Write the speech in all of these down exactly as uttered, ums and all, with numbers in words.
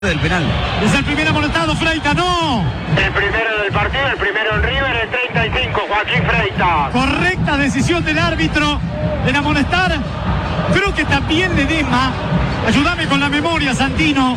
del penal. Es el primer amonestado, Freitas, no. El primero del partido, el primero en River, el treinta y cinco, Joaquín Freitas. Correcta decisión del árbitro en amonestar. Creo que también Ledesma, ayúdame con la memoria, Santino,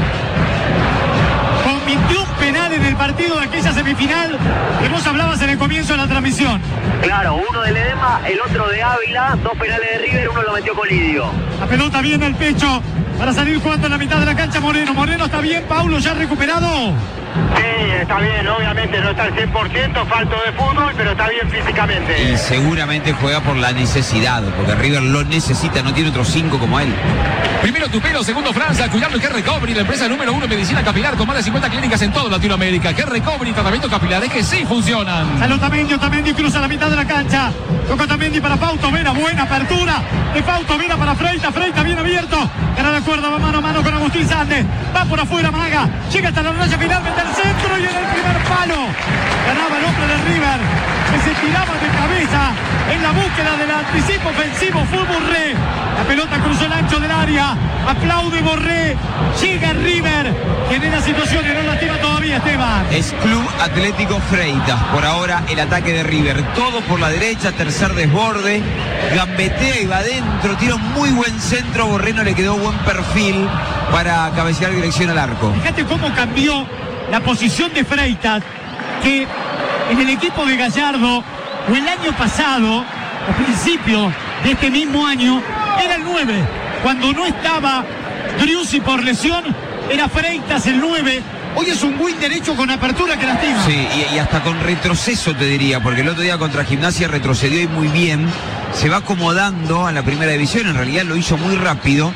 cometió un penal en el partido de aquella semifinal que vos hablabas en el comienzo de la transmisión. Claro, uno de Ledesma, el otro de Ávila, dos penales de River, uno lo metió Colidio. La pelota viene al pecho para salir jugando en la mitad de la cancha Moreno. Moreno está bien, Paulo ya recuperado. Sí, está bien, obviamente no está al cien por ciento, falto de fútbol, pero está bien físicamente. Y seguramente juega por la necesidad, porque River lo necesita, no tiene otros cinco como él. Primero Tupelo, segundo Francia, cuidando que Recovery, la empresa número uno en medicina capilar con más de cincuenta clínicas en toda Latinoamérica. Que Recovery, tratamientos capilares que sí funcionan. Salud Otamendi, Otamendi cruza la mitad de la cancha. Toca Otamendi para Fausto Vera, buena apertura de Fausto Vera para Freitas, Freitas bien abierto. Gana la cuerda, va mano a mano con Agustín Sández. Va por afuera Maga, llega hasta la raya final, mete al centro y en el primer palo. Ganaba el hombre de River, que se tiraba de cabeza en la búsqueda del anticipo ofensivo. Fue Borré. La pelota cruzó el ancho del área. Aplaude Borré. Llega River. Genera situaciones, no la tira todavía Esteban. Es Club Atlético Freitas. Por ahora el ataque de River. Todo por la derecha, tercer desborde. Gambetea y va adentro. Tira un muy buen centro. Borré no le quedó buen perfil para cabecear dirección al arco. Fíjate cómo cambió la posición de Freitas, que en el equipo de Gallardo, o el año pasado, a principio de este mismo año, era el nueve. Cuando no estaba Driussi por lesión, era Freitas el nueve. Hoy es un win derecho con apertura que lastima. Sí, y, y hasta con retroceso te diría, porque el otro día contra Gimnasia retrocedió y muy bien. Se va acomodando a la primera división, en realidad lo hizo muy rápido.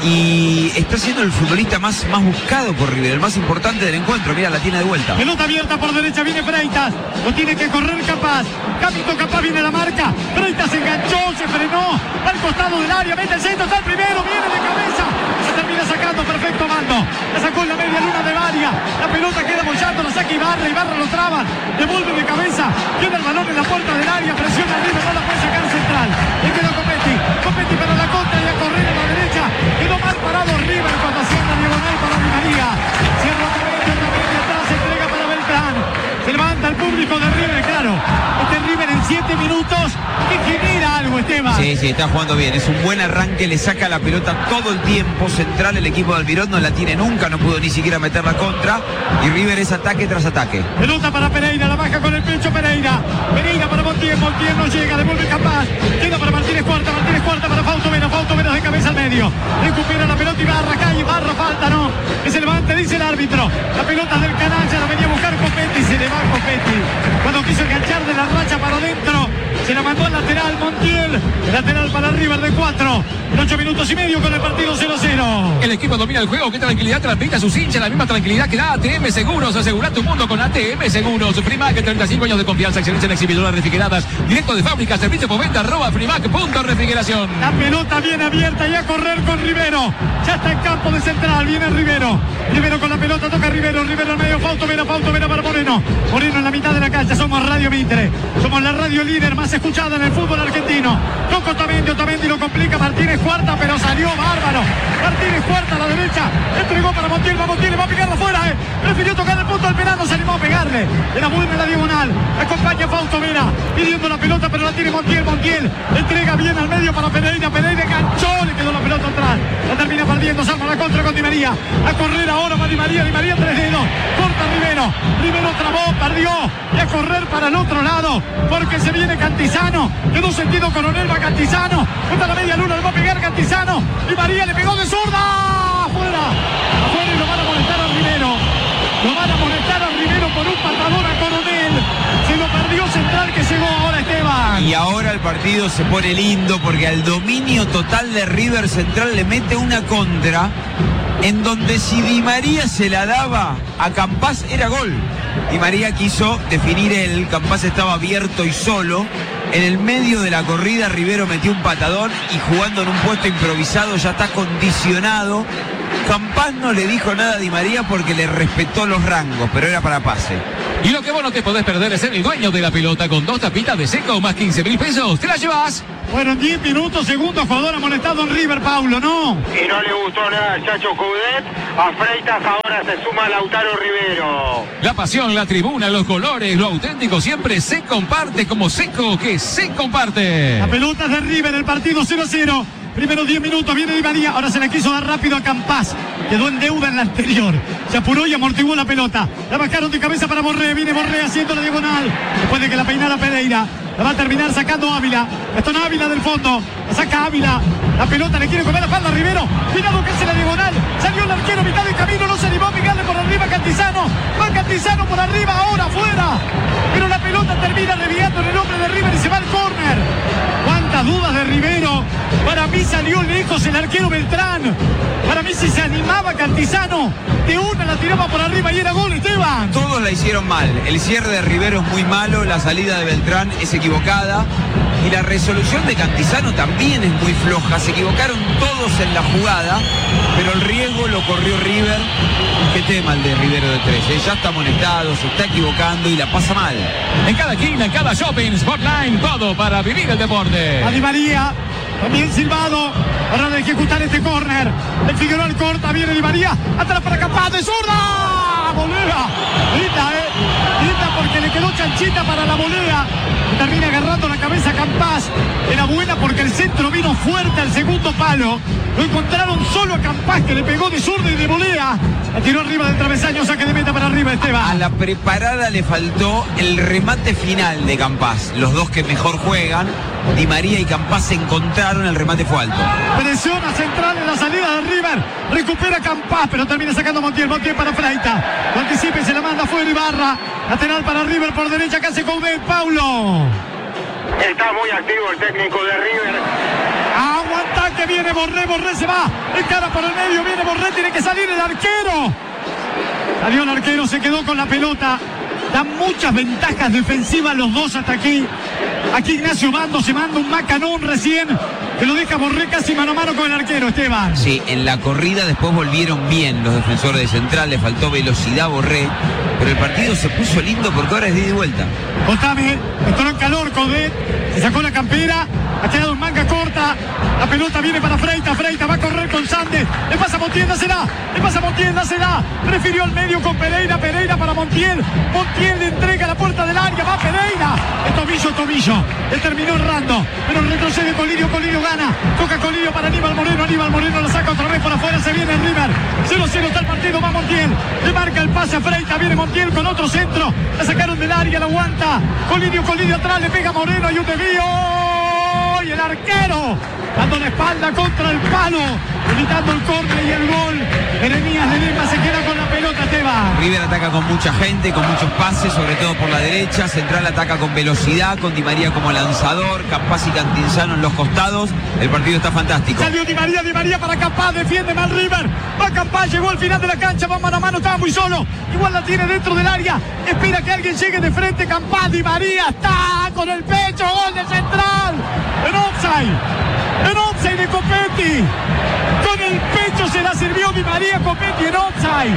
Y está siendo el futbolista más, más buscado por River, el más importante del encuentro. Mira, la tiene de vuelta. Pelota abierta por derecha, viene Freitas. Lo tiene que correr Capaz. Capito Capaz, viene la marca. Freitas se enganchó, se frenó. Al costado del área, mete el centro, está el primero, viene de cabeza. Se termina sacando, perfecto mando. La sacó en la media luna de Varia. La pelota queda bollando, la saca Ibarra. Ibarra lo traban. Devuelve de cabeza. Queda el balón en la puerta del área. Presiona arriba, no la puede sacar central. Le quedó Copetti. Copetti para la contra y a correr a la derecha. Quedó mal parado River cuando hacía la diagonal para Di María. Cierra Otamendi, Otamendi atrás, se entrega para Beltrán. Se levanta el público de River, claro. Este River en siete minutos que genera algo, Esteban. Sí, sí, está jugando bien. Es un buen arranque, le saca la pelota todo el tiempo. Central el equipo de Almirón no la tiene nunca, no pudo ni siquiera meter la contra. Y River es ataque tras ataque. Pelota para Pereira, la baja con el pecho Pereira. Pereira para Montiel, Montiel no llega, devuelve Capaz. Queda para Martínez Cuarta, Martínez Cuarta para Fausto Vera, Fausto Vera de cabeza al medio. Recupera la pelota Ibarra, cae Ibarra, falta, no. Que se levante, dice el árbitro. La pelota del canalla, la venía a buscar Copetti, se le va Copetti. Cuando quiso enganchar de la racha para adentro, se la mandó al lateral Montiel. El lateral para River de cuatro. En ocho minutos y medio con el partido cero cero. El equipo domina el juego. Qué tranquilidad transmite a sus hinchas. La misma tranquilidad que da A T M Seguros. Asegura tu mundo con A T M Seguros. Primac, treinta y cinco años de confianza. Excelencia en exhibidoras refrigeradas. Directo de fábrica. Servicio por venta. Arroba Primac. Punto refrigeración. La pelota bien abierta y a correr con Rivero. Ya está en campo de central. Viene Rivero. Rivero con la pelota. Toca Rivero. Rivero al medio. Fausto Vera. Fausto Vera para Moreno. Moreno en la mitad de la cancha. Somos Radio Mitre. Somos la radio líder más escuchada en el fútbol argentino. Toca Otamendi. Otamendi lo complica. Martínez Cuarta, pero salió bárbaro. Martínez Cuarta a la derecha. Entregó para Montiel. Va Montiel. Va a pegarlo afuera. Eh. Prefirió tocar el punto del penal. No se animó a pegarle. Era buena la diagonal. Acompaña Fausto Vera. Pidiendo la pelota, pero la tiene Montiel. Montiel entrega bien al medio para Pereira. Pereira enganchó. Le quedó la pelota atrás. La termina perdiendo. Salva la contra con Di María. A correr ahora va Di María. Di María tres dedos. Corta Rivero. Rivero trabó. Perdió. Y a correr para el otro lado. Porque se viene Cantizano. Quedó sentido Coronel. Va Cantizano. Junto a la media luna. Le va a pegar Cantizano. Di María le pegó de zurda. Afuera. Afuera y lo van a molestar a Rivero. Lo van a molestar a Rivero por un patadón a Coronel. Se lo perdió Central que llegó ahora Esteban. Y ahora el partido se pone lindo porque al dominio total de River, Central le mete una contra en donde si Di María se la daba a Campaz era gol. Di María quiso definir él, Campaz estaba abierto y solo. En el medio de la corrida Rivero metió un patadón y jugando en un puesto improvisado ya está condicionado. Campaz no le dijo nada a Di María porque le respetó los rangos, pero era para pase. Y lo que vos no te podés perder es ser el dueño de la pelota con dos tapitas de seco más quince mil pesos. ¿Te la llevas? Fueron diez minutos, segundo jugador amonestado en River, Paulo, ¿no? Y no le gustó nada al Chacho Coudet. A Freitas ahora se suma Lautaro Rivero. La pasión, la tribuna, los colores, lo auténtico siempre se comparte como seco que se comparte. La pelota es de River, el partido cero a cero. Primeros diez minutos, viene Di María, ahora se la quiso dar rápido a Campás. Quedó en deuda en la anterior. Se apuró y amortiguó la pelota. La bajaron de cabeza para Borré. Viene Borré haciendo la diagonal. Después de que la peinara Pereira. La va a terminar sacando Ávila. Gastón Ávila del fondo. La saca Ávila. La pelota le quiere comer la espalda a Rivero. Cuidado que hace la diagonal. Salió el arquero mitad del camino. No se animó a pegarle por arriba a Cantizano. Va Cantizano por arriba. Ahora afuera. Pero la pelota termina reviando en el hombre de River y se va al córner. Cuántas dudas de Rivero. Para mí salió lejos el arquero Beltrán. Para mí si se animaba Cantizano, de una la tiraba por arriba y era gol, Esteban. Todos la hicieron mal. El cierre de Rivero es muy malo, la salida de Beltrán es equivocada y la resolución de Cantizano también es muy floja. Se equivocaron todos en la jugada, pero el riesgo lo corrió River. Qué tema el de Rivero de tres, ¿eh? Ya está amonestado, se está equivocando y la pasa mal. En cada esquina, en cada shopping, Sportline, todo para vivir el deporte. A Di María, también silbado, para de ejecutar este córner. El Figueroa corta, viene Di María, atrás para Campás, de zurda. Volea, grita, eh. Grita porque le quedó chanchita para la volea. Y termina agarrando la cabeza a Campás. Era buena porque el centro vino fuerte al segundo palo. Lo encontraron solo a Campás, que le pegó de zurda y de volea. La tiró arriba del travesaño, saque de meta para arriba, Esteban. A la preparada le faltó el remate final de Campás. Los dos que mejor juegan, Di María y Campás, se encontraron, el remate fue alto. Presiona central en la salida de River. Recupera Campás, pero termina sacando Montiel. Montiel para Freita. Lo anticipa y se la manda fuera Ibarra. Lateral para River por derecha, que hace Coudet, Paulo. Está muy activo el técnico de River. Aguanta que viene Borré, Borré se va. Encara por el medio, viene Borré, tiene que salir el arquero. Salió el arquero, se quedó con la pelota. Dan muchas ventajas defensivas los dos hasta aquí. Aquí Ignacio Bando se manda un macanón recién, que lo deja Borré casi mano a mano con el arquero, Esteban. Sí, en la corrida después volvieron bien los defensores de Central, le faltó velocidad a Borré, pero el partido se puso lindo porque ahora es de ida y vuelta. Contame, entró en calor Coudet, se sacó la campera, ha quedado en manga corta, la pelota viene para Freita, Freita va a correr con Sandes, le pasa a Montiel, dásela, le pasa a Montiel, dásela, prefirió al medio con Pereira, Pereira para Montiel, Montiel le entrega la puerta del área, va Pereira, es tobillo, tobillo, él terminó errando, pero retrocede Colidio, Colidio gana, toca Colidio para Aníbal Moreno, Aníbal Moreno la saca otra vez por afuera, se viene el River, cero cero está el partido, va Montiel, le marca el pase a Freita, viene Montiel con otro centro, la sacaron del área, la aguanta, Colidio, Colidio atrás, le pega Moreno, hay un desvío, y el arquero dando la espalda contra el palo, evitando el córner y el gol. Jeremías de Lima se queda con la pelota, Esteban. River ataca con mucha gente, con muchos pases, sobre todo por la derecha. Central ataca con velocidad, con Di María como lanzador, Campás y Cantizano en los costados. El partido está fantástico. Salió Di María, Di María para Campás, defiende mal River. Va Campás, llegó al final de la cancha, va mano a mano, estaba muy solo. Igual la tiene dentro del área. Espera que alguien llegue de frente, Campás, Di María está con el pecho, gol de Central. En offside. En offside de Copetti. Con el pecho se la sirvió Di María, Copetti en offside.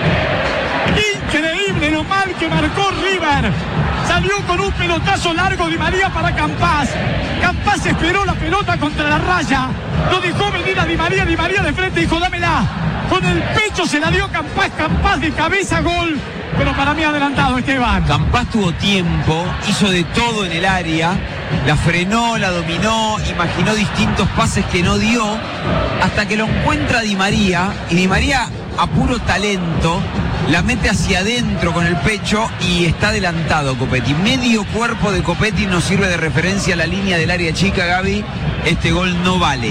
Increíble lo mal que marcó River. Salió con un pelotazo largo Di María para Campás. Campás esperó la pelota contra la raya. Lo dejó venir a Di María. Di María de frente dijo, dámela. Con el pecho se la dio Campás. Campás de cabeza, gol. Pero para mí adelantado, Esteban. Campás tuvo tiempo, hizo de todo en el área, la frenó, la dominó, imaginó distintos pases que no dio, hasta que lo encuentra Di María, y Di María, a puro talento, la mete hacia adentro con el pecho y está adelantado Copetti. Medio cuerpo de Copetti nos sirve de referencia a la línea del área chica, Gaby. Este gol no vale.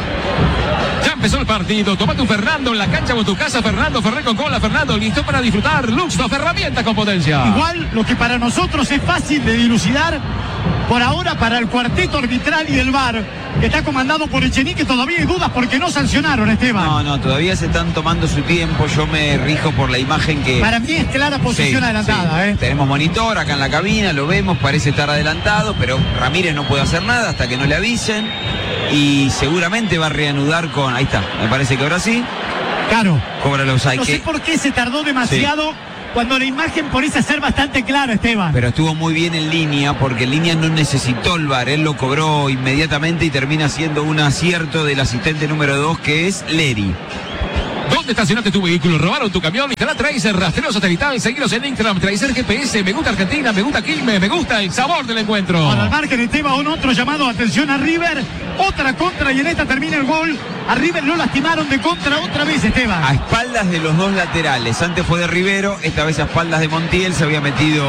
Ya empezó el partido, tomate un Fernando en la cancha o en tu casa, Fernando Ferrer con cola, Fernando, listo para disfrutar, Luxoft, herramienta con potencia. Igual lo que para nosotros es fácil de dilucidar, por ahora para el cuarteto arbitral y del V A R, que está comandado por Echenique, todavía hay dudas porque no sancionaron, Esteban. No, no, todavía se están tomando su tiempo, yo me rijo por la imagen que... Para mí es clara posición sí, adelantada, sí. ¿eh? Tenemos monitor acá en la cabina, lo vemos, parece estar adelantado, pero Ramírez no puede hacer nada hasta que no le avisen. Y seguramente va a reanudar con... Ahí está, me parece que ahora sí. Claro. Cobra los hay No sé que... por qué se tardó demasiado. Sí. cuando la imagen parece ser bastante clara, Esteban. Pero estuvo muy bien en línea, porque en línea no necesitó el V A R, él lo cobró inmediatamente y termina siendo un acierto del asistente número dos, que es Leri. ¿Dónde estacionaste tu vehículo? ¿Robaron tu camión? Instalá Tracer, rastreo satelital, seguiros en Instagram, Tracer G P S, me gusta Argentina, me gusta Quilmes, me gusta el sabor del encuentro. Bueno, al margen, Esteban, otro llamado, atención a River, otra contra y en esta termina el gol. A River lo lastimaron de contra otra vez, Esteban. A espaldas de los dos laterales, antes fue de Rivero, esta vez a espaldas de Montiel, se había metido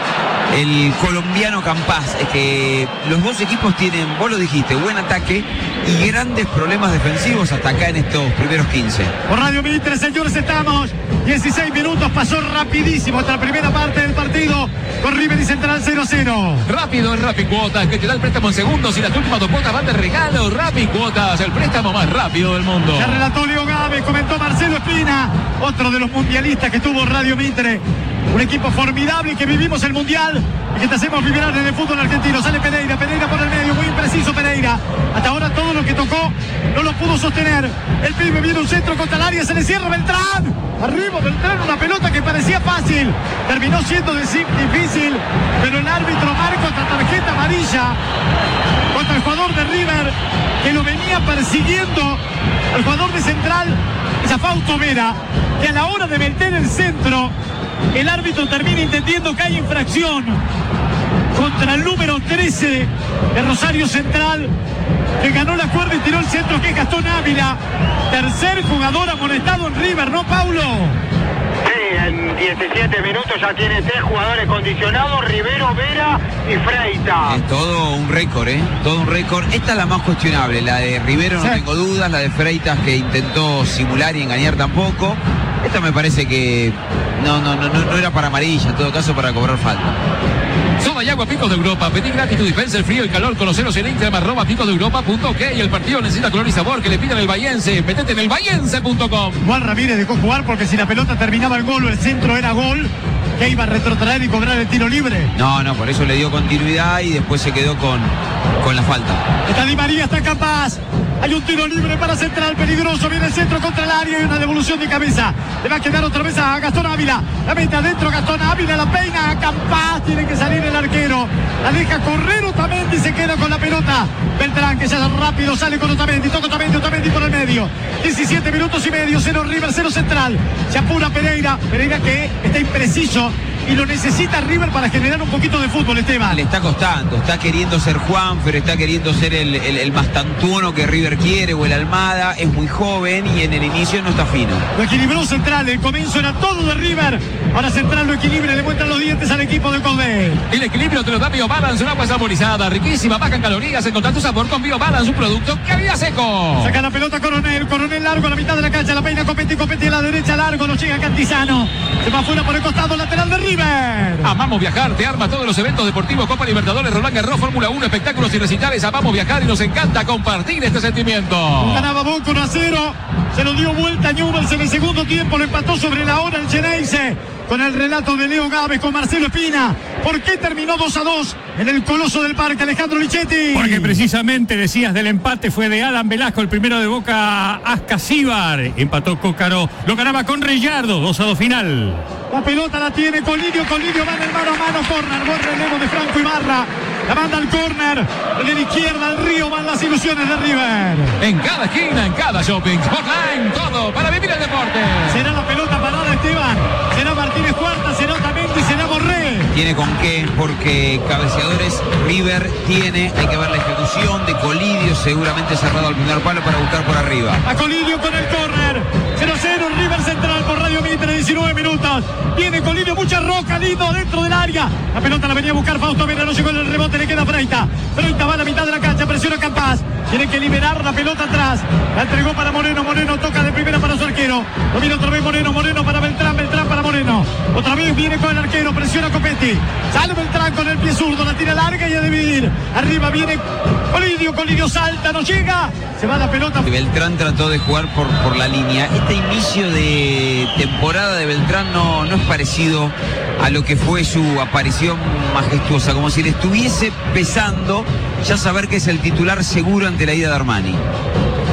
el colombiano Campás. Es que los dos equipos tienen, vos lo dijiste, buen ataque y grandes problemas defensivos hasta acá en estos primeros quince. Por Radio Mitre, señores, estamos dieciséis minutos, pasó rapidísimo hasta la primera parte del partido con River y Central cero a cero. Rápido en Rappi Cuotas, que te da el préstamo en segundos y las últimas dos cuotas van de regalo. Rappi Cuotas, el préstamo más rápido del mundo. Ya relató Leo Gávez, comentó Marcelo Espina, otro de los mundialistas que tuvo Radio Mitre. Un equipo formidable que vivimos el mundial y que te hacemos vibrar en el fútbol argentino. Sale Pereira, Pereira por el medio, muy impreciso Pereira. Hasta ahora todo lo que tocó no lo pudo sostener. El pibe viene un centro contra el área, se le cierra Beltrán. Arriba Beltrán, una pelota que parecía fácil. Terminó siendo difícil, pero el árbitro marca otra tarjeta amarilla contra el jugador de River, que lo venía persiguiendo al jugador de Central, es a Fausto Vera, que a la hora de meter el centro, el árbitro termina entendiendo que hay infracción contra el número trece de Rosario Central, que ganó la cuerda y tiró el centro, que es Gastón Ávila. Tercer jugador amonestado en River, ¿no, Paulo? Sí, en diecisiete minutos ya tiene tres jugadores condicionados: Rivero, Vera y Freita. Es todo un récord, ¿eh? Todo un récord. Esta es la más cuestionable, la de Rivero no sí. tengo dudas, la de Freitas que intentó simular y engañar tampoco. Esta me parece que no, no, no, no era para amarilla, en todo caso para cobrar falta. Soda y agua Picos de Europa. Pedí gratis tu dispenser frío y calor. Conoceros en Instagram arroba picos de europa punto ok. El partido necesita color y sabor que le pidan el Bahiense. Metete en el bahiense punto com. Juan Ramírez dejó jugar porque si la pelota terminaba el gol o el centro era gol, que iba a retrotraer y cobrar el tiro libre. No, no, por eso le dio continuidad y después se quedó con, con la falta. Está Di María, está capaz. Hay un tiro libre para Central, peligroso. Viene el centro contra el área y una devolución de cabeza. Le va a quedar otra vez a Gastón Ávila. La mete adentro Gastón Ávila, la peina a Campás. Tiene que salir el arquero. La deja correr Otamendi y se queda con la pelota. Beltrán, que ya rápido sale con Otamendi. Toca Otamendi, Otamendi por el medio. diecisiete minutos y medio. cero River, cero Central. Se apura Pereira. Pereira que está impreciso. Y lo necesita River para generar un poquito de fútbol, Esteban. Le está costando, está queriendo ser Juan, pero está queriendo ser el, el, el más tantuono que River quiere, o el Almada. Es muy joven y en el inicio no está fino. Lo equilibró Central, el comienzo era todo de River. Ahora Central lo equilibra, le muestran los dientes al equipo de Cordel. El equilibrio te lo da BioBalance, una agua saborizada, riquísima, baja en calorías, encontrar tu sabor con BioBalance, un producto que había seco. Saca la pelota Coronel, Coronel largo a la mitad de la cancha, la peina Copetti, Copetti a la derecha largo, lo llega Cantizano. Se va afuera por el costado lateral de River. Amamos viajar, te arma todos los eventos deportivos, Copa Libertadores, Roland Garros, Fórmula uno, espectáculos y recitales. Amamos viajar y nos encanta compartir este sentimiento. Ganaba Boca uno a cero, se lo dio vuelta Newell's en el segundo tiempo, lo empató sobre la hora el Geneise. Con el relato de Leo Gávez, con Marcelo Espina. ¿Por qué terminó dos a dos en el Coloso del Parque, Alejandro Lichetti? Porque precisamente decías del empate fue de Alan Velasco, el primero de Boca, Ascasíbar. Empató Cócaro, lo ganaba con Reyardo, dos a dos final. La pelota la tiene Colidio, Colidio va en el mano a mano, córner, buen relevo de Franco Ibarra. La manda al córner, de la izquierda al Río van las ilusiones de River. En cada esquina, en cada shopping, Sportline, todo para vivir el deporte. Será la pelota parada, Esteban. Será Martínez Cuarta, será Otamendi, será Borré. Tiene con qué, porque cabeceadores River tiene, hay que ver la ejecución de Colidio, seguramente cerrado al primer palo para buscar por arriba. A Colidio con el córner. cero a cero River Central por Radio Mitre, diecinueve minutos. Viene Colidio, mucha roca, lindo dentro del área. La pelota la venía a buscar Fausto Vera, no llegó en el rebote, le queda Freita. Freita va a la mitad de la cancha, presiona Campás. Tiene que liberar la pelota atrás. La entregó para Moreno, Moreno toca de primera para su arquero. Lo viene otra vez Moreno, Moreno para Beltrán, Beltrán para Moreno. Otra vez viene con el arquero, presiona Copetti. Sale Beltrán con el pie zurdo, la tira larga y a dividir. Arriba viene Colidio, Colidio salta, no llega. Se va la pelota. Beltrán trató de jugar por, por la línea. Este inicio de temporada de Beltrán no, no es parecido a lo que fue su aparición majestuosa, como si le estuviese pesando ya saber que es el titular seguro ante la ida de Armani.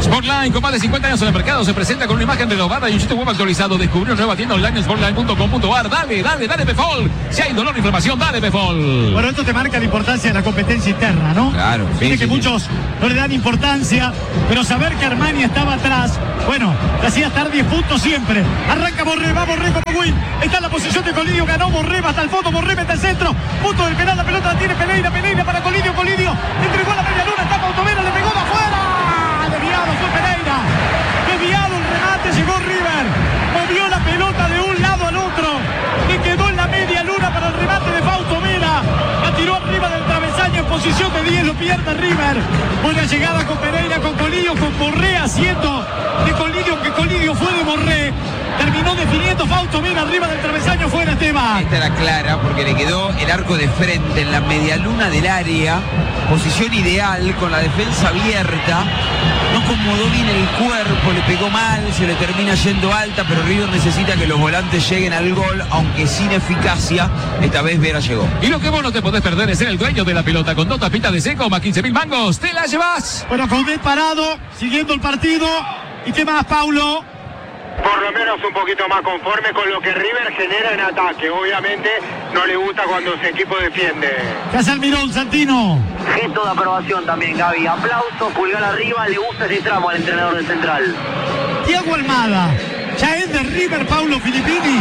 Sportline, con más de cincuenta años en el mercado, se presenta con una imagen renovada y un sitio web actualizado. Descubrió una nueva tienda online en sportline punto com punto a r. Dale, dale, dale, Befol. Si hay dolor o inflamación, dale, Befol. Bueno, esto te marca la importancia de la competencia interna, ¿no? Claro. Sí, Tiene sí, que sí. muchos no le dan importancia, pero saber que Armani estaba atrás, bueno, te hacía estar diez puntos siempre. Arranca Borré, va Borré como win. Está en la posición de Colidio, ganó Borré, va hasta el fondo, Borré mete el centro. Punto del penal, la pelota la tiene Pereira, Pereira para Colidio, Colidio. Entregó a la media luna, está Pautomera, le pegó de afuera. Desviado fue Pereira. Desviado el remate, llegó River. Movió la pelota de un lado al otro. Le quedó en la media luna para el remate de Fausto Vera. La tiró arriba del travesaño en posición de diez, lo pierde River. Buena llegada con Pereira, con Colidio, con Borré haciendo de Colidio, que Colidio fue de Borré. Terminó definiendo Fausto Vera arriba del travesaño, fuera Esteban. Esta era clara porque le quedó el arco de frente en la medialuna del área. Posición ideal con la defensa abierta. No acomodó bien el cuerpo, le pegó mal, se le termina yendo alta, pero River necesita que los volantes lleguen al gol, aunque sin eficacia. Esta vez Vera llegó. Y lo que vos no te podés perder es ser el dueño de la pelota. Con dos tapitas de seco más quince mil mangos, te la llevas. Bueno, Coudet parado, siguiendo el partido. ¿Y qué más, Paulo? Por lo menos un poquito más conforme con lo que River genera en ataque. Obviamente no le gusta cuando su equipo defiende. ¿Qué hace Almirón, Santino? Gesto de aprobación también, Gaby. Aplauso, pulgar arriba, le gusta ese tramo al entrenador del Central. Tiago Almada, ¿ya es de River Paulo Filippini?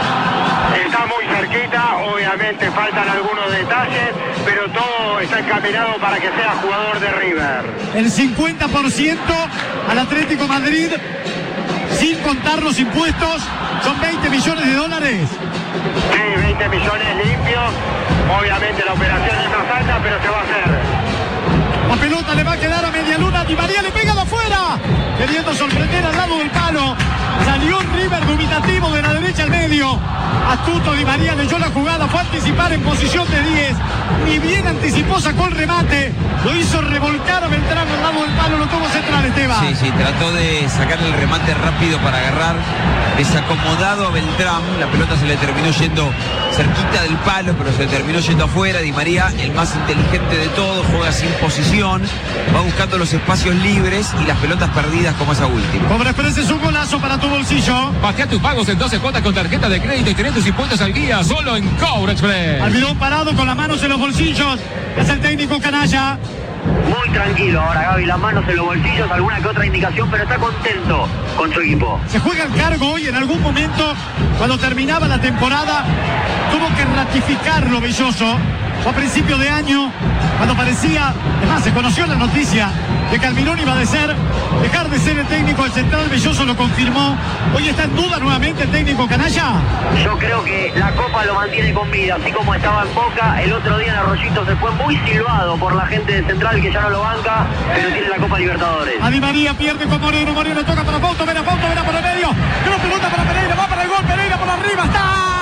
Está muy cerquita, obviamente faltan algunos detalles, pero todo está encaminado para que sea jugador de River. El cincuenta por ciento al Atlético Madrid, sin contar los impuestos, son veinte millones de dólares. Sí, veinte millones limpios. Obviamente la operación es más alta, pero se va a hacer. La pelota le va a quedar a media luna. Di María le pega de afuera, queriendo sorprender al lado del palo. Salió River dubitativo de la derecha al medio. Astuto Di María leyó la jugada, fue a anticipar en posición de diez. Ni bien anticipó, sacó el remate. Lo hizo revolcar a Beltrán al lado del palo, lo tuvo central, Esteban. Sí, sí, trató de sacar el remate rápido para agarrar. Desacomodado a Beltrán, la pelota se le terminó yendo cerquita del palo, pero se le terminó yendo afuera. Di María, el más inteligente de todos, juega sin posición, va buscando los espacios libres y las pelotas perdidas como esa última. Cobra Express es un golazo para tu bolsillo. Patea tus pagos en doce cuotas con tarjeta de crédito y tenés tus impuestos al día solo en Cobra Express. Almirón parado con las manos en los bolsillos. Es el técnico canalla. Muy tranquilo ahora, Gaby, las manos en los bolsillos, alguna que otra indicación, pero está contento con su equipo. Se juega el cargo hoy. En algún momento, cuando terminaba la temporada, tuvo que ratificarlo Belloso. Fue a principio de año, cuando parecía, además se conoció la noticia de que Almirón iba a de ser, dejar de ser el técnico del Central. Belloso lo confirmó. Hoy está en duda nuevamente el técnico canalla. Yo creo que la Copa lo mantiene con vida, así como estaba en Boca. El otro día en Arroyito se fue muy silbado por la gente de Central, que ya no lo banca, pero tiene la Copa Libertadores. A Di María pierde con Moreno. Moreno toca para Fausto Vera. Fausto Vera por el medio. Una pelota para Pereira. Va para el gol. Pereira por arriba. Está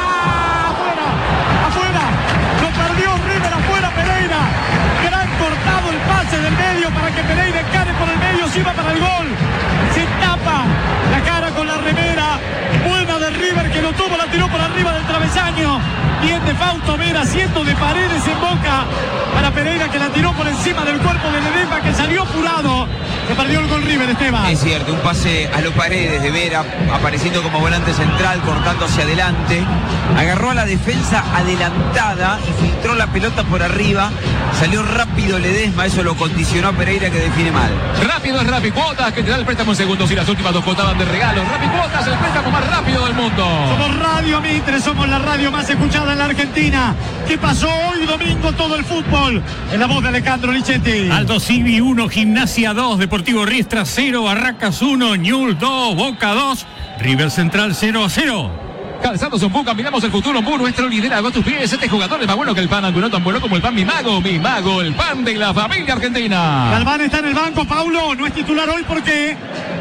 afuera. Afuera. Lo perdió River. Afuera Pereira. Gran cortado el pase del medio para que Pereira encare por el medio. Sí va para el gol. Se tapa la cara con la remera. Buena de River, que lo tuvo. La tiró por arriba del travesaño. Bien de Fausto Vera, haciendo de Paredes en Boca para Pereira, que la tiró por encima del cuerpo de Ledesma, que salió apurado. Se perdió el gol River, Esteban. Es cierto, un pase a los Paredes de Vera, apareciendo como volante central, cortando hacia adelante. Agarró a la defensa adelantada y filtró la pelota por arriba. Salió rápido Ledesma, eso lo condicionó a Pereira, que define mal. Rápido es Rapicuotas, que te da el préstamo en segundos y las últimas dos cuotas van de regalo. Rapicuotas, el préstamo más rápido del mundo. Somos Radio Mitre, somos la radio más escuchada en la Argentina. ¿Qué pasó hoy domingo? Todo el fútbol en la voz de Alejandro Lichetti. Aldo Civi uno, Gimnasia dos, Deportivo Riestra cero, Barracas uno, Ñul dos, Boca dos, River Central cero a cero. Calzados Ombú, caminamos el futuro. Ombú, nuestro liderazgo a tus pies. Este jugador es más bueno que el pan, aunque no tan bueno como el pan Mi Mago. Mi Mago, el pan de la familia argentina. Galván está en el banco, Paulo. No es titular hoy porque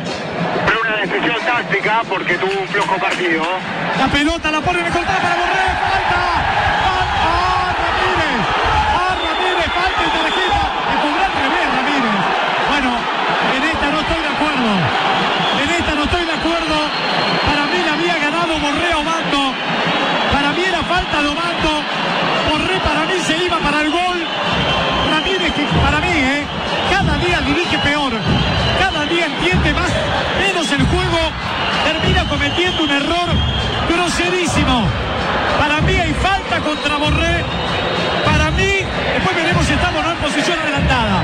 Pero una decisión táctica porque tuvo un flojo partido. la pelota la pone recortada para Borré. ¡Falta! ¡Falta! ¡Ah, Ramírez! ¡Ah, Ramírez! ¡Falta y tarjeta! Y podrá al revés, Ramírez. Bueno, en esta no estoy de acuerdo. En esta no estoy de acuerdo. Para mí la había ganado Borré a Obando. Para mí era falta de Obando. Borré para mí se iba para el gol. Ramírez, que para mí, ¿eh? Cada día dirige peor. Cada día entiende cometiendo un error groserísimo. Para mí hay falta contra Borré. Para mí, después veremos si estamos o no en posición adelantada.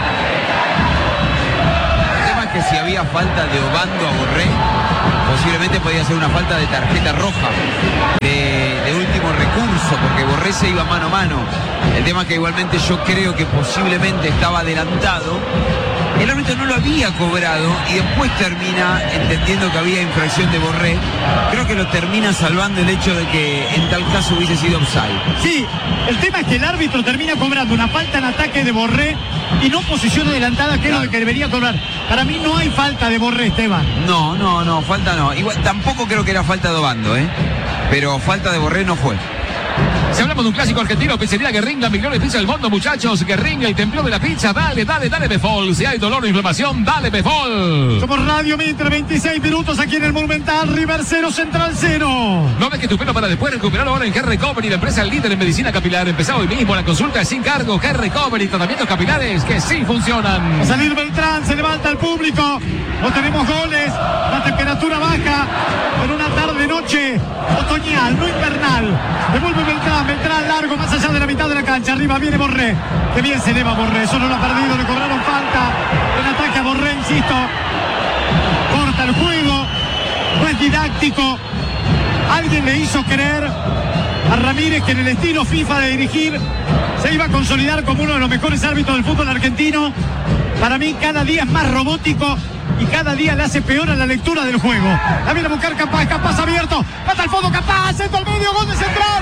El tema es que si había falta de Obando a Borré, posiblemente podía ser una falta de tarjeta roja, de, de último recurso, porque Borré se iba mano a mano. El tema es que igualmente yo creo que posiblemente estaba adelantado. El árbitro no lo había cobrado y después termina entendiendo que había infracción de Borré. Creo que lo termina salvando el hecho de que en tal caso hubiese sido offside. Sí, el tema es que el árbitro termina cobrando una falta en ataque de Borré y no posición adelantada, que claro, es lo que debería cobrar. Para mí no hay falta de Borré, Esteban. No, no, no, falta no. Igual, tampoco creo que era falta de Obando, ¿eh? Pero falta de Borré no fue. Si hablamos de un clásico argentino, pizzería Guerrín, la mejor pizza del mundo, muchachos. Guerrín, el templo de la pizza. Dale, dale, dale, Befol. Si hay dolor o inflamación, dale, Befol. Somos Radio Mitre, veintiséis minutos aquí en el Monumental. River cero, Central cero. No ves que tu pelo para después recuperarlo ahora en Hair Recovery, la empresa líder en medicina capilar. Empezá hoy mismo, la consulta es sin cargo. Hair Recovery, tratamientos capilares que sí funcionan. A salir Beltrán, se levanta el público. No tenemos goles, la temperatura baja. En una tarde-noche otoñal, no invernal. Devuelve Beltrán, Beltrán largo, más allá de la mitad de la cancha. Arriba viene Borré. Que bien se eleva Borré, solo lo ha perdido, le cobraron falta. En ataque a Borré, insisto. Corta el juego, no es didáctico. Alguien le hizo creer a Ramírez que en el estilo FIFA de dirigir se iba a consolidar como uno de los mejores árbitros del fútbol argentino. Para mí cada día es más robótico y cada día le hace peor a la lectura del juego. La viene a buscar Capaz, Capaz abierto, pata al fondo, Capaz, centro al medio, gol de Central.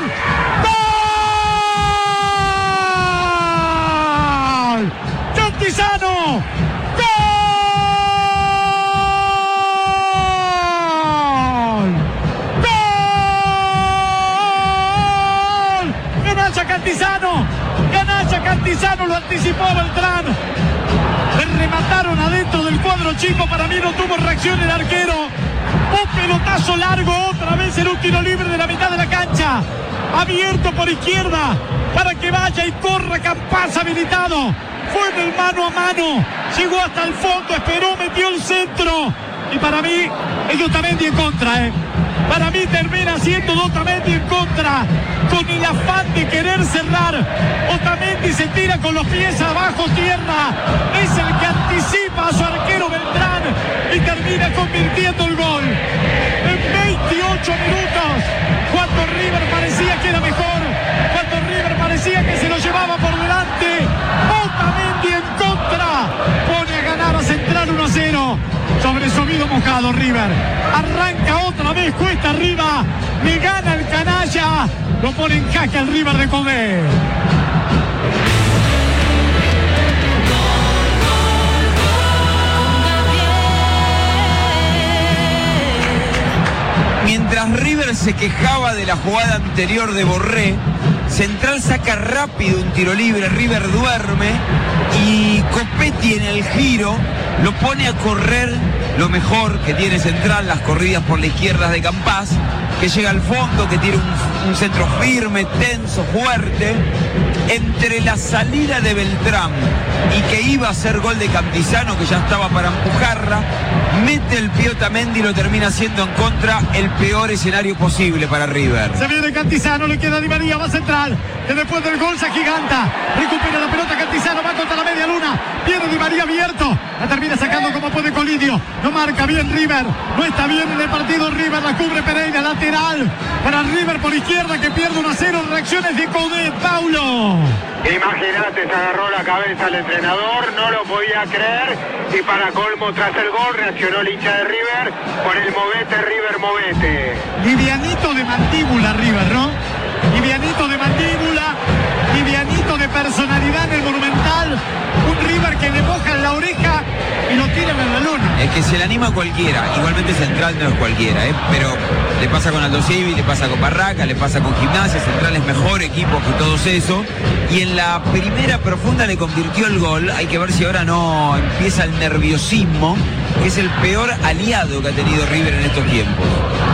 ¡Gol! ¡Cantizano! ¡Gol! ¡Gol! ¡Ganacha Cantizano! ¡Ganacha Cantizano! Lo anticipó Beltrán. Le remataron adentro del cuadro chico, para mí no tuvo reacción el arquero. Un pelotazo largo, otra vez en un tiro libre de la mitad de la cancha. Abierto por izquierda, para que vaya y corra Campas habilitado. Fue en el mano a mano, llegó hasta el fondo, esperó, metió el centro. Y para mí, es Otamendi en contra, ¿eh? Para mí termina siendo Otamendi en contra, con el afán de querer cerrar. Otamendi se tira con los pies abajo tierra, es el que anticipa a su arquero Beltrán y termina convirtiendo el gol. En veintiocho minutos, cuando River parecía que era mejor, cuando River parecía que se lo llevaba por delante, Otamendi en contra, pone a ganar a Central uno a cero. Sobre subido mojado River, arranca otra vez cuesta arriba, le gana el canalla, lo pone en jaque al River de Codé. Mientras River se quejaba de la jugada anterior de Borré, Central saca rápido un tiro libre, River duerme y Copetti en el giro lo pone a correr lo mejor que tiene Central, las corridas por la izquierda de Campas, que llega al fondo, que tiene un, un centro firme, tenso, fuerte. Entre la salida de Beltrán y que iba a ser gol de Cantizano, que ya estaba para empujarla, mete el pie Otamendi y lo termina haciendo en contra, el peor escenario posible para River. Se viene Cantizano, le queda Di María, va Central, que después del gol se agiganta, recupera la pelota Cantizano, va contra la media luna, viene Di María abierto, la termina sacando como puede Colidio, no marca bien River, no está bien en el partido River, la cubre Pereira, lateral para River por izquierda, que pierde uno a cero, reacciones de Codé, Paulo. Imagínate, se agarró la cabeza el entrenador, no lo podía creer y para colmo tras el gol reaccionó el hincha de River con el movete, River, movete. Livianito de mandíbula River, ¿no? Livianito de mandíbula, livianito de personalidad en el Monumental, un River que le mojan la oreja y lo tiran en la luna. Es que se le anima a cualquiera, igualmente Central no es cualquiera, ¿eh? Pero le pasa con Aldo Civi, le pasa con Barraca, le pasa con Gimnasia, Central es mejor equipo que todos eso, y en la primera profunda le convirtió el gol, hay que ver si ahora no empieza el nerviosismo, que es el peor aliado que ha tenido River en estos tiempos.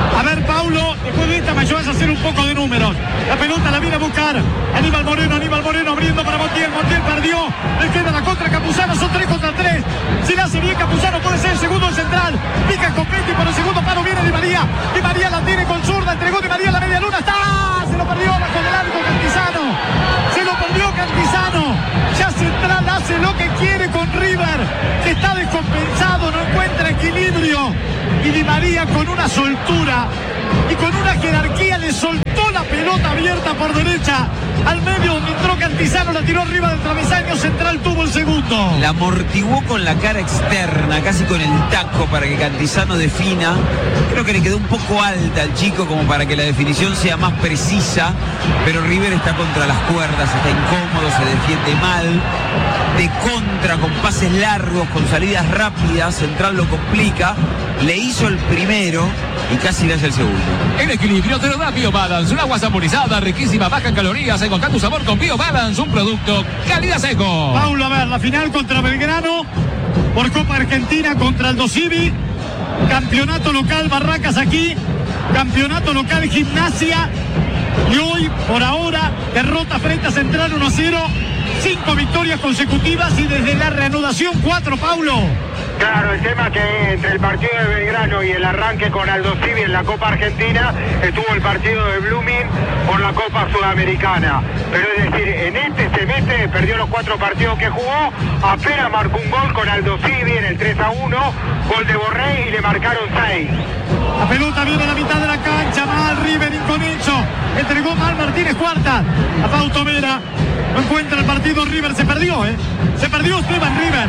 A ver, Paulo, después de esta me ayudas a hacer un poco de números. La pelota la viene a buscar Aníbal Moreno, Aníbal Moreno abriendo para Montiel, Montiel perdió, le queda la contra Campuzano, son tres contra tres. Si la hace bien Campuzano puede ser el segundo en central. Pica con Petty, por el segundo paro viene Di María. Di María la tiene con zurda, entregó Di María a la media luna, está, se lo perdió bajo el arco Cantizano. Se lo perdió Cantizano. Ya Central hace lo que quiere con River, que está descompensado, no encuentra equilibrio. Y Di María con una soltura y con una jerarquía le soltó la pelota abierta por derecha al medio donde entró Cantizano, la tiró arriba del travesaño. Central tuvo el segundo. La amortiguó con la cara externa, casi con el taco para que Cantizano defina. Creo que le quedó un poco alta al chico como para que la definición sea más precisa, pero River está contra las cuerdas, está incómodo, se defiende mal. De contra, con pases largos, con salidas rápidas, Central lo complica. Le hizo el primero y casi le hace el segundo. En equilibrio te lo da BioBalance, una agua saborizada, riquísima, baja en calorías. Encontrá tu sabor con BioBalance, un producto calidad seco. Paulo, a ver, la final contra Belgrano por Copa Argentina contra Aldo Civi. Campeonato local Barracas aquí, campeonato local Gimnasia. Y hoy, por ahora, derrota frente a Central uno a cero. Cinco victorias consecutivas y desde la reanudación cuatro, Paulo. Claro, el tema que entre el partido de Belgrano y el arranque con Aldo Civi en la Copa Argentina estuvo el partido de Blooming por la Copa Sudamericana. Pero es decir, en este semestre perdió los cuatro partidos que jugó, apenas marcó un gol con Aldo Civi en el tres a uno, gol de Borré y le marcaron seis. La pelota viene a la mitad de la cancha, mal River inconexo, entregó mal Martínez Cuarta a Pau Tomera. No encuentra el partido River, se perdió, ¿eh? Se perdió Esteban River.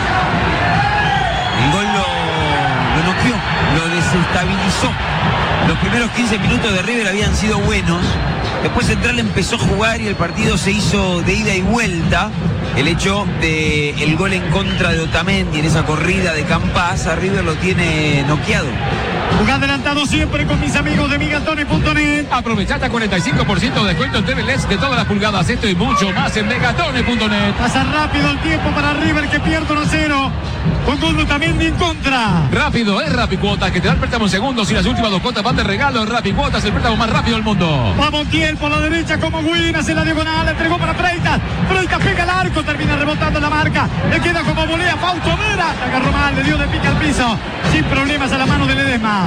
El gol lo, lo noqueó, lo desestabilizó. Los primeros quince minutos de River habían sido buenos. Después Central empezó a jugar y el partido se hizo de ida y vuelta. El hecho de el gol en contra de Otamendi en esa corrida de Campas, a River lo tiene noqueado. Juega adelantado siempre con mis amigos de Megatone punto net. Aprovechá hasta cuarenta y cinco por ciento de descuento en T V L E D de todas las pulgadas. Esto y mucho más en Megatone punto net. Pasa rápido el tiempo para River que pierde uno a cero. Con gol de Otamendi en contra. Rápido, es Rapicuotas que te da el préstamo en segundos y las últimas dos cuotas van de regalo. Rapicuotas, el préstamo más rápido del mundo. Va Montiel por la derecha como Win, hace la diagonal, entregó para Freitas. Freitas pega al arco, termina rebotando la marca. Le queda como volea Pau Tomera. Agarró mal, le dio de pica al piso. Sin problemas a la mano de Ledesma.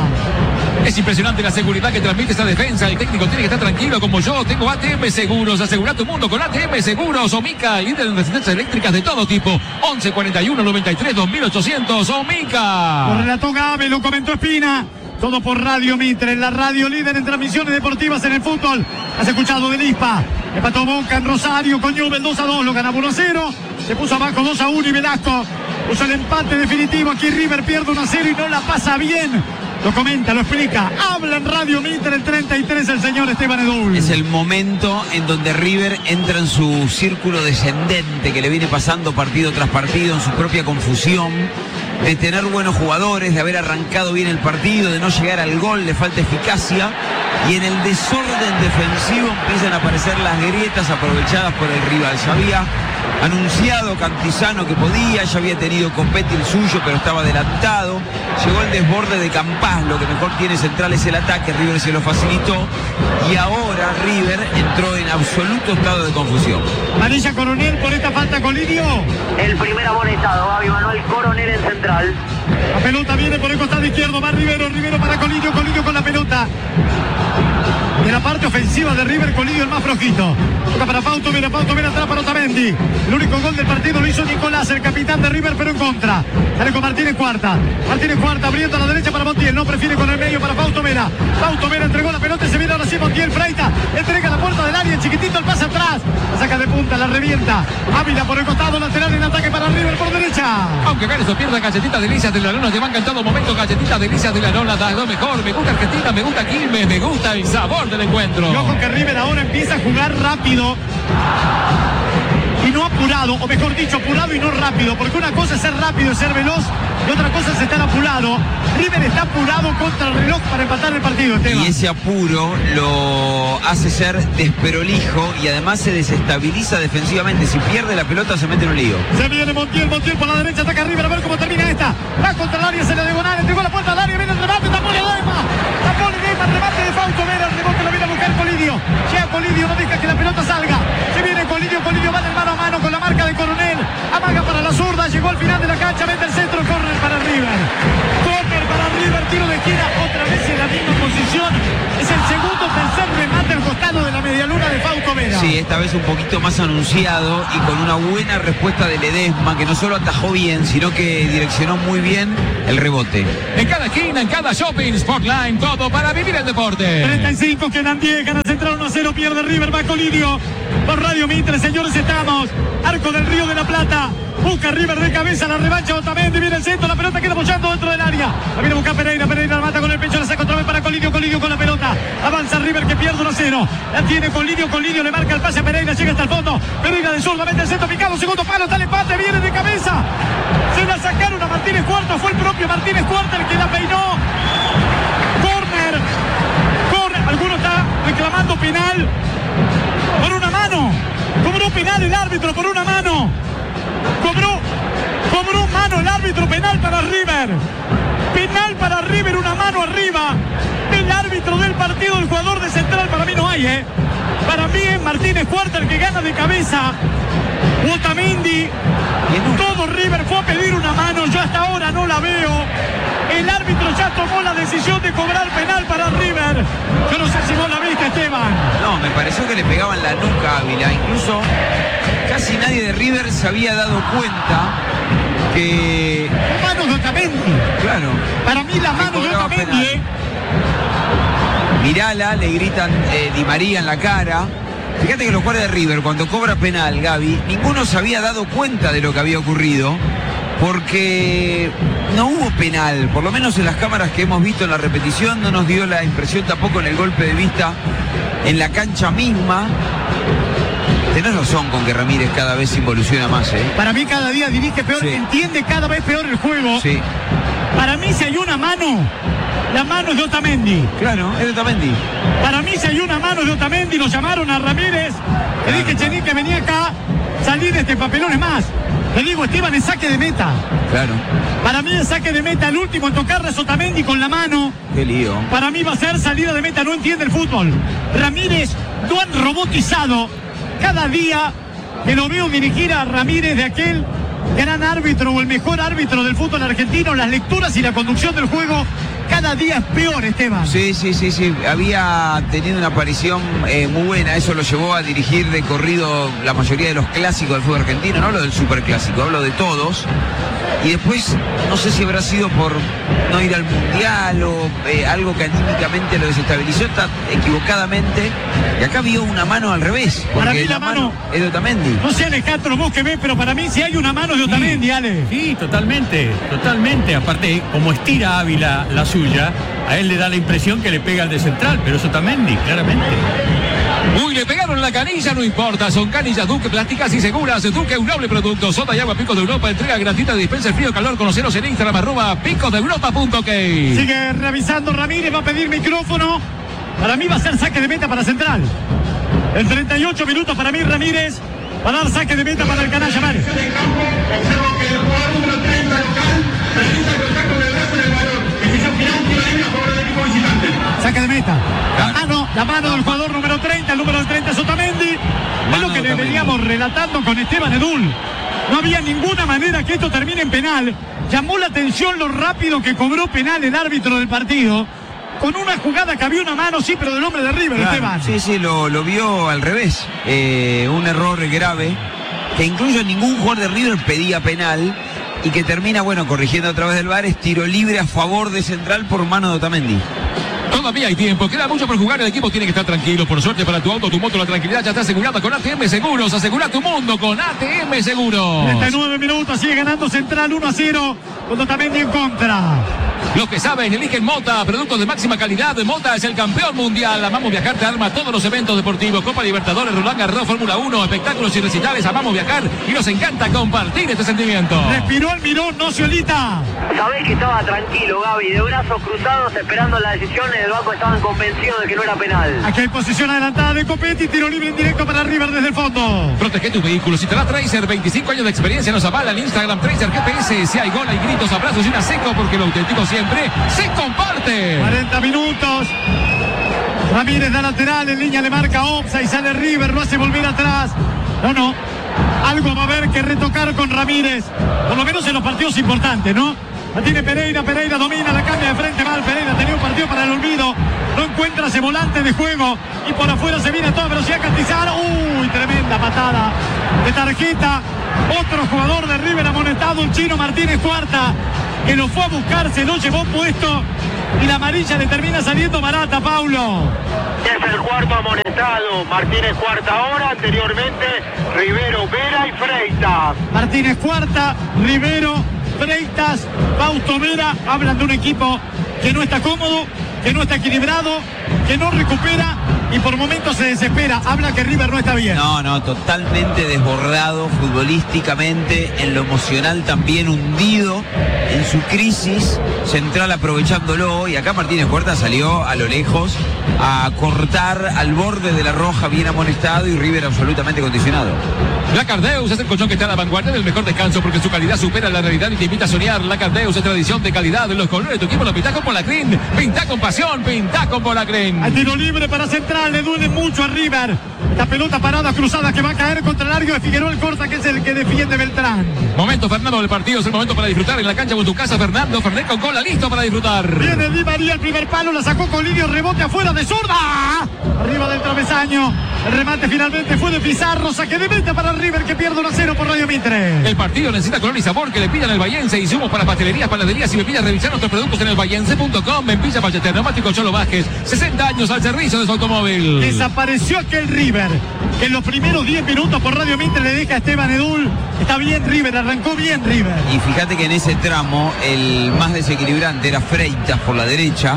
Es impresionante la seguridad que transmite esta defensa. El técnico tiene que estar tranquilo como yo. Tengo A T M Seguros. Asegura tu mundo con A T M Seguros. Omica, líder en resistencias eléctricas de todo tipo. once cuarenta y uno noventa y tres dos mil ochocientos. Omica. Lo relató Gabe, lo comentó Espina. Todo por Radio Mitre, la radio líder en transmisiones deportivas en el fútbol. Has escuchado de Lispa. Empató Boca en Rosario con Newell dos a dos. Lo ganaba uno a cero. Se puso abajo dos a uno y Velasco puso el empate definitivo. Aquí River pierde uno a cero y no la pasa bien. Lo comenta, lo explica. Habla en Radio Mitre el treinta y tres el señor Esteban Edul. Es el momento en donde River entra en su círculo descendente que le viene pasando partido tras partido, en su propia confusión, de tener buenos jugadores, de haber arrancado bien el partido, de no llegar al gol, le falta eficacia. Y en el desorden defensivo empiezan a aparecer las grietas aprovechadas por el rival. Ya había anunciado Cantizano que podía, ya había tenido Copetti el suyo, pero estaba adelantado. Llegó el desborde de Campas, lo que mejor tiene Central es el ataque, River se lo facilitó. Y ahora River entró en absoluto estado de confusión. Amarilla Coronel por esta falta con Lidio. El primer amonestado, Gaby Manuel Coronel en Central. La pelota viene por el costado izquierdo, va Rivero, Rivero para Colidio, Colidio con la pelota. De la parte ofensiva de River, Colidio el más flojito. Toca para Pau Tomera, Pau Tomera atrás para Otamendi. El único gol del partido lo hizo Nicolás, el capitán de River, pero en contra. Sale con Martínez Cuarta. Martínez Cuarta abriendo a la derecha para Montiel. No prefiere con el medio para Pau Tomera. Pau Tomera entregó la pelota y se viene ahora sí Montiel. Freita entrega la puerta del área. Chiquitito el pase atrás. La saca de punta, la revienta. Ávila por el costado, lateral en ataque para River por derecha. Aunque ganes o pierdas, Galletitas Delicias de la Lona te banca en todo momento. Galletitas Delicias de la Lona da lo mejor. Me gusta Argentina, me gusta Quilmes, me gusta el sabor del encuentro. Y ojo que River ahora empieza a jugar rápido. y no apurado, o mejor dicho, apurado y no rápido, porque una cosa es ser rápido y ser veloz, y otra cosa es estar apurado. River está apurado contra el reloj para empatar el partido, Esteban. Y ese apuro lo hace ser desprolijo y además se desestabiliza defensivamente. Si pierde la pelota se mete en un lío. Se viene Montiel, Montiel por la derecha, ataca River, a ver cómo termina esta. Va contra el área, se la diagonal, entregó la puerta al área, viene el remate, tapó Ledesma, tapó Ledesma, remate de Fausto Vera, el rebote lo viene a buscar Colidio. Llega Colidio, no deja que la pelota salga. Se viene Colidio, Colidio va de mano a mano con la marca de Coronel. Amaga para la zurda, llegó al final de la cancha, mete el centro, córner para River. Córner para River, tiro de esquina, otra vez en la misma posición. Es el segundo, tercer remate al costado de la medialuna de Fausto Vera. Sí, esta vez un poquito más anunciado y con una buena respuesta de Ledesma, que no solo atajó bien, sino que direccionó muy bien el rebote. En cada esquina, en cada shopping, Sportline, todo para vivir el deporte. treinta y cinco, quedan diez, gana Central uno a cero, pierde River, va Colidio. Por Radio Mitre, señores, estamos. Arco del Río de la Plata. Busca River de cabeza, la revancha Otamendi, viene el centro, la pelota queda apoyando dentro del área. La viene a buscar Pereira, Pereira la mata con el pecho, la saca otra vez para Colidio, Colidio con la pelota. Avanza River que pierde uno a cero. La tiene Colidio, Colidio le marca el pase a Pereira, llega hasta el fondo. Pereira de zurda, mete el centro picado, segundo palo, está el empate, viene de cabeza. Se la sacaron a Martínez Cuarta, fue el propio Martínez Cuarta el que la peinó. Corner, corner, alguno está reclamando penal por una mano. Cobró penal el árbitro por una mano. Cobró, cobró mano el árbitro, penal para River. Penal para River, una mano arriba. El árbitro del partido, el jugador de Central, para mí no hay, ¿eh? Para mí es Martínez Cuarta el que gana de cabeza. Otamendi. Todo River fue a pedir una mano, yo hasta ahora no la veo. El árbitro ya tomó la decisión de cobrar penal para River. Yo no sé si vos la viste, Esteban. No, me pareció que le pegaban la nuca a Ávila. Incluso casi nadie de River se había dado cuenta que... Mano de Otamendi. Claro. Para mí la mano de Otamendi, ¿eh? Mirala, le gritan eh, Di María en la cara. Fíjate que los jugadores de River, cuando cobra penal, Gaby, ninguno se había dado cuenta de lo que había ocurrido, porque no hubo penal, por lo menos en las cámaras que hemos visto en la repetición, no nos dio la impresión tampoco en el golpe de vista en la cancha misma. Tenés razón con que Ramírez cada vez involuciona más, ¿eh? Para mí cada día dirige peor, sí. Entiende cada vez peor el juego. Sí. Para mí si hay una mano, la mano es de Otamendi. Claro, es de Otamendi. Para mí si hay una mano de Otamendi, lo llamaron a Ramírez. Le claro, dije, Chení, que venía acá, salir de este papelón es más. Le digo, Esteban, es saque de meta. Claro. Para mí es saque de meta, el último en tocarle es Otamendi con la mano. Qué lío. Para mí va a ser salida de meta, no entiende el fútbol. Ramírez lo han robotizado. Cada día que lo veo dirigir a Ramírez, de aquel gran árbitro o el mejor árbitro del fútbol argentino, las lecturas y la conducción del juego cada día es peor, Esteban. Sí, sí, sí, sí. Había tenido una aparición eh, muy buena. Eso lo llevó a dirigir de corrido la mayoría de los clásicos del fútbol argentino. No hablo del superclásico, hablo de todos. Y después, no sé si habrá sido por no ir al Mundial o eh, algo que anímicamente lo desestabilizó está equivocadamente. Y acá vio una mano al revés. Para mí la, la mano, mano es de Otamendi. No sé, Alejandro, vos que ves, pero para mí si hay una mano de Otamendi, sí, Ale. Sí, totalmente, totalmente. Aparte, como estira Ávila la suya, a él le da la impresión que le pega al de Central, pero es Otamendi, claramente. Uy, le pegaron la canilla, no importa. Son canillas Duque, plásticas y seguras. Duque, un noble producto. Soda y agua Picos de Europa. Entrega gratuita de dispensa el frío y calor. Conoceros en Instagram, arroba picosdeeuropa.ok. Sigue revisando Ramírez, va a pedir micrófono. Para mí va a ser saque de meta para Central. En treinta y ocho minutos para mí Ramírez va a dar saque de meta para el canalla Mares. Observo que el jugador número treinta local realiza contacto con el brazo del balón. Decisión final, tiro libre a favor del equipo visitante. Saque de meta. La mano, la mano del jugador número treinta, el número treinta es Otamendi. Es lo que le veníamos relatando con Esteban Edul. No había ninguna manera que esto termine en penal. Llamó la atención lo rápido que cobró penal el árbitro del partido. Con una jugada que había una mano, sí, pero del hombre de River, claro, Esteban. Sí, sí, lo, lo vio al revés. Eh, un error grave, que incluso ningún jugador de River pedía penal, y que termina, bueno, corrigiendo a través del V A R, es tiro libre a favor de Central por mano de Otamendi. Todavía hay tiempo, queda mucho por jugar, el equipo tiene que estar tranquilo. Por suerte para tu auto, tu moto, la tranquilidad ya está asegurada con A T M Seguros. Asegura tu mundo con A T M Seguros. treinta y nueve minutos, sigue ganando Central uno a cero, cuando también en contra. Los que saben, eligen Mota, productos de máxima calidad. Mota es el campeón mundial. Amamos Viajar te arma todos los eventos deportivos. Copa Libertadores, Roland Garros, Fórmula uno, espectáculos y recitales. Amamos viajar y nos encanta compartir este sentimiento. Respiró el Mirón, no Ciolita. Sabés que estaba tranquilo, Gaby, de brazos cruzados esperando la decisión. En el banco estaban convencidos de que no era penal. Aquí hay posición adelantada de Copetti, tiro libre en directo para River desde el fondo. Protege tu vehículo. Si te da Tracer, veinticinco años de experiencia nos avala en Instagram. Tracer G P S. Si hay gol, hay gritos, abrazos y una seco, porque lo auténtico siempre se comparte. cuarenta minutos. Ramírez da lateral, en línea le marca Opsa y sale River, lo hace volver atrás. No, no. Algo va a haber que retocar con Ramírez. Por lo menos en los partidos importantes, ¿no? La tiene Pereira, Pereira domina, la cambia de frente mal. Pereira tenía un partido para el olvido. No encuentra ese volante de juego. Y por afuera se viene a toda velocidad Cantizano. Uy, tremenda patada de tarjeta. Otro jugador de River amonestado, el chino Martínez Cuarta, que lo fue a buscar, se lo llevó puesto. Y la amarilla le termina saliendo barata, Paulo. Es el cuarto amonestado. Martínez Cuarta ahora, anteriormente Rivero, Vera y Freitas. Martínez Cuarta, Rivero, Freitas, Fausto Vera. Hablan de un equipo que no está cómodo, que no está equilibrado, que no recupera y por momentos se desespera. Habla que River no está bien. No, no, totalmente desbordado futbolísticamente, en lo emocional también hundido en su crisis. Central aprovechándolo, y acá Martínez Cuarta salió a lo lejos a cortar al borde de la roja, bien amonestado, y River absolutamente condicionado. La Cardeus es el colchón que está a la vanguardia del mejor descanso, porque su calidad supera la realidad y te invita a soñar. La Cardeus es tradición de calidad. En los colores de tu equipo lo pintás con Polacrin. Pintá con pasión, pintá con Polacrin. Al tiro libre para Central, le duele mucho a River. La pelota parada, cruzada, que va a caer contra el largo de Figueroa el Corta, que es el que defiende Beltrán. Momento, Fernando, del partido. Es el momento para disfrutar en la cancha o en tu casa. Fernando Fernet con cola, listo para disfrutar. Viene Di María, el primer palo, la sacó con Lidio, rebote afuera de zurda. Arriba del travesaño. El remate finalmente fue de Pizarro. Saque de meta para River, que pierde uno a cero por Radio Mitre. El partido necesita color y sabor que le pidan el Vallense. Insumos para pastelerías, panaderías y bebidas. Revisar nuestros productos en el vallense punto com. En Villa Palleter, Neumático Cholo Vázquez. sesenta años al servicio de su automóvil. Desapareció aquel River. En los primeros diez minutos por Radio Mitre le deja a Esteban Edul. Está bien River, arrancó bien River. Y fíjate que en ese tramo el más desequilibrante era Freitas por la derecha.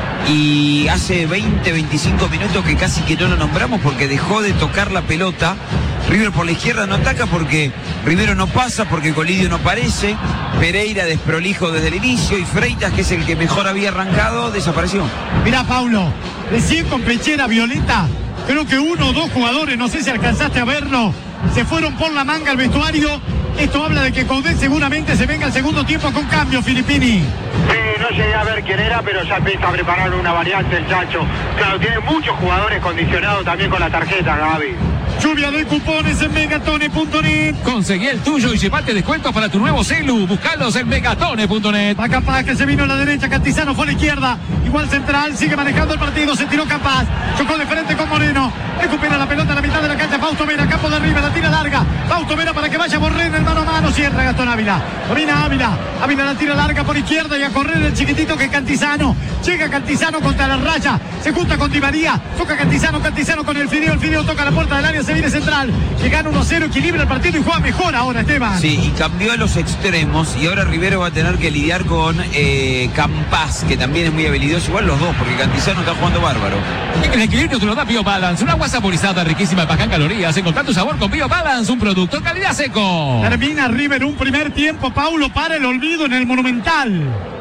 Y hace veinte, veinticinco minutos que casi que no lo nombramos porque dejó de tocar la pelota. River por la izquierda no ataca porque Rivero no pasa, porque Colidio no aparece. Pereira desprolijo desde el inicio y Freitas, que es el que mejor había arrancado, desapareció. Mirá, Paulo, recién con pechera violeta, creo que uno o dos jugadores, no sé si alcanzaste a verlo, se fueron por la manga al vestuario. Esto habla de que Coudet seguramente se venga al segundo tiempo con cambio, Filippini. Sí, no llegué a ver quién era, pero ya empieza a preparar una variante el Chacho. Claro, tiene muchos jugadores condicionados también con la tarjeta, Gaby. Lluvia de cupones en megatone punto net. Conseguí el tuyo y llevate descuentos para tu nuevo celu. Buscalos en megatone punto net. Va Capaz, que se vino a la derecha, Cantizano fue a la izquierda. Igual Central, sigue manejando el partido, se tiró Capaz. Chocó de frente con Moreno. Recupera la pelota a la mitad de la cancha. Fausto Vera, campo de arriba, la tira larga. Fausto Vera para que vaya Borrell en mano a mano. Cierra Gastón Ávila. Domina Ávila. Ávila la tira larga por izquierda y a correr el chiquitito que es Cantizano. Llega Cantizano contra la raya. Se junta con Di María. Toca Cantizano, Cantizano con el Fideo. El Fideo toca la puerta del área. Se viene Central. Que gana uno a cero, equilibra el partido y juega mejor ahora, Esteban. Sí, y cambió a los extremos y ahora Rivero va a tener que lidiar con eh, Campas, que también es muy habilidoso. Igual los dos, porque Cantizano está jugando bárbaro. Y que el equilibrio te lo da BioBalance, una agua saborizada, riquísima, baja en calorías. Encontrar tu sabor con BioBalance, un producto calidad seco. Termina River un primer tiempo, Paulo, para el olvido en el Monumental.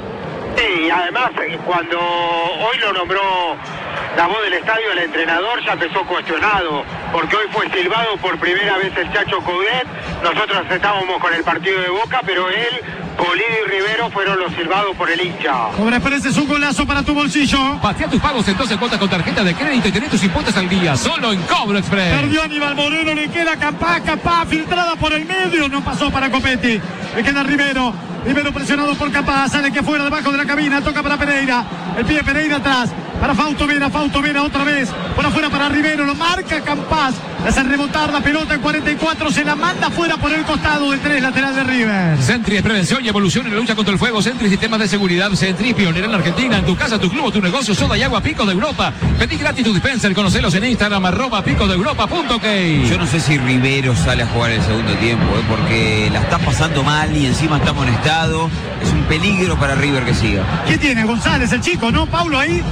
Sí, además cuando hoy lo nombró la voz del estadio, el entrenador ya empezó cuestionado, porque hoy fue silbado por primera vez el Chacho Coudet. Nosotros estábamos con el partido de Boca, pero él, Colidio y Rivero fueron los silbados por el hincha. Sobre Pérez es un golazo para tu bolsillo. Patea tus pagos en doce cuotas con tarjeta de crédito y tenés tus impuestos al día, solo en Cobro Express. Perdió Aníbal Moreno, le queda Capaz, Capaz, filtrada por el medio, no pasó para Copetti. Le queda Rivero. Rivero presionado por Capaz, sale que afuera, debajo de la cabina, toca para Pereira. El pie Pereira atrás. para Fausto Vera, Fausto Vera otra vez, por afuera para Rivero, lo marca Campás, le hace rebotar la pelota en cuarenta y cuatro, se la manda fuera por el costado del tres lateral de River. Sentry es prevención y evolución en la lucha contra el fuego. Sentry, sistemas de seguridad. Sentry, pionera en Argentina, en tu casa, tu club, tu negocio. Soda y agua Pico de Europa. Pedí gratis tu dispenser, conocelos en Instagram, arroba pico de europa punto ok. Yo no sé si Rivero sale a jugar el segundo tiempo, ¿eh? Porque la está pasando mal y encima está amonestado. Es un peligro para River que siga. ¿Qué tiene González, el chico, no? Paulo ahí.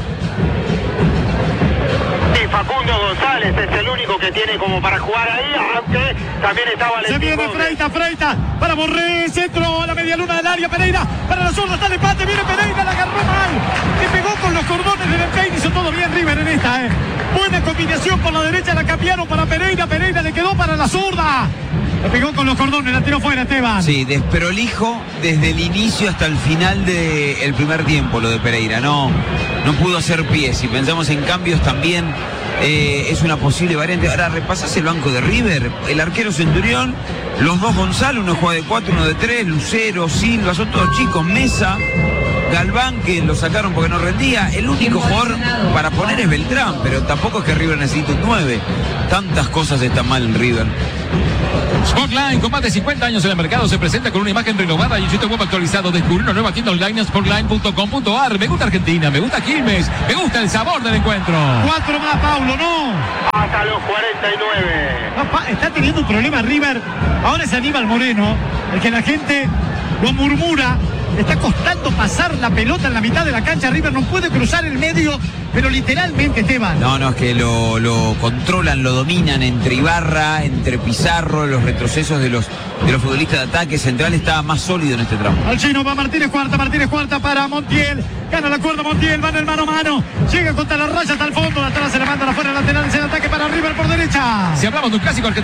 Sí, Facundo González es el único que tiene como para jugar ahí, aunque también está Valentín. Se viene Gómez. Freita, Freita, para Borré, centro a la media luna del área, Pereira, para la zurda, está el empate, viene Pereira, la agarró mal, le pegó con los cordones del empeine, hizo todo bien River en esta, eh. Buena combinación por la derecha, la cambiaron para Pereira, Pereira le quedó para la zurda. Le pegó con los cordones, la tiró fuera Esteban. Sí, desprolijo desde el inicio hasta el final del primer tiempo lo de Pereira. No, no pudo hacer pie. Si pensamos en cambios también eh, es una posible variante. Ahora repasás el banco de River. El arquero Centurión, los dos Gonzalo, uno juega de cuatro, uno de tres, Lucero, Silva, son todos chicos, Mesa, Galván, que lo sacaron porque no rendía. El único jugador para poner es Beltrán, pero tampoco es que River necesite un nueve. Tantas cosas están mal en River. Sportline, con más de cincuenta años en el mercado, se presenta con una imagen renovada y un sitio web actualizado. Descubrir una nueva tienda online en sportline punto com punto ar. Me gusta Argentina, me gusta Quilmes, me gusta el sabor del encuentro. Cuatro más, Paulo, no. Hasta los cuarenta y nueve. Papá, está teniendo un problema River. Ahora es Aníbal Moreno, el que la gente lo murmura. Le está costando pasar la pelota en la mitad de la cancha. River no puede cruzar el medio, pero literalmente, Esteban. No, no, es que lo, lo controlan, lo dominan entre Ibarra, entre Pizarro, los retrocesos de los, de los futbolistas de ataque. Central está más sólido en este tramo. Al chino va Martínez Cuarta, Martínez Cuarta para Montiel. Gana la cuerda Montiel, va en el mano a mano. Llega contra la raya hasta el fondo. Atrás se le manda la fuera lateral. Se ataque para River por derecha. Si hablamos de un clásico argentino.